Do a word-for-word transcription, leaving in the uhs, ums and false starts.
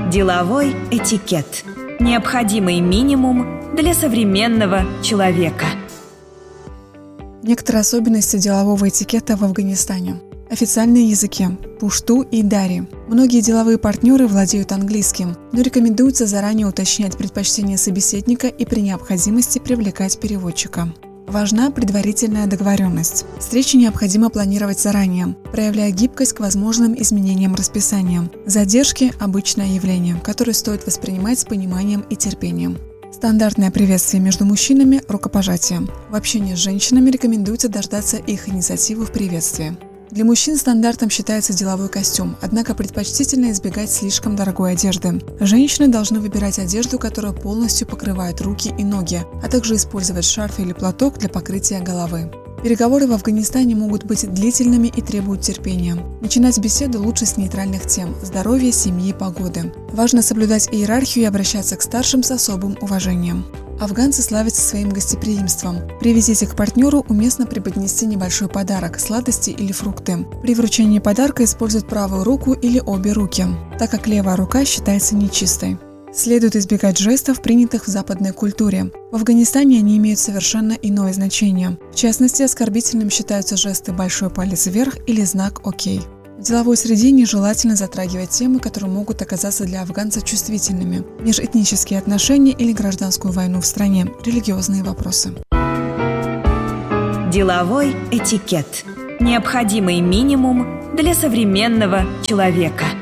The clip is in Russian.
Деловой этикет. Необходимый минимум для современного человека. Некоторые особенности делового этикета в Афганистане. Официальные языки – пушту и дари. Многие деловые партнеры владеют английским, но рекомендуется заранее уточнять предпочтения собеседника и при необходимости привлекать переводчика. Важна предварительная договоренность. Встречи необходимо планировать заранее, проявляя гибкость к возможным изменениям расписания. Задержки – обычное явление, которое стоит воспринимать с пониманием и терпением. Стандартное приветствие между мужчинами – рукопожатие. В общении с женщинами рекомендуется дождаться их инициативы в приветствии. Для мужчин стандартом считается деловой костюм, однако предпочтительно избегать слишком дорогой одежды. Женщины должны выбирать одежду, которая полностью покрывает руки и ноги, а также использовать шарф или платок для покрытия головы. Переговоры в Афганистане могут быть длительными и требуют терпения. Начинать беседу лучше с нейтральных тем – здоровья, семьи, погоды. Важно соблюдать иерархию и обращаться к старшим с особым уважением. Афганцы славятся своим гостеприимством. При визите к партнеру уместно преподнести небольшой подарок – сладости или фрукты. При вручении подарка используют правую руку или обе руки, так как левая рука считается нечистой. Следует избегать жестов, принятых в западной культуре. В Афганистане они имеют совершенно иное значение. В частности, оскорбительным считаются жесты «большой палец вверх» или знак «Окей». В деловой среде нежелательно затрагивать темы, которые могут оказаться для афганца чувствительными. Межэтнические отношения или гражданскую войну в стране, религиозные вопросы. Деловой этикет. Необходимый минимум для современного человека.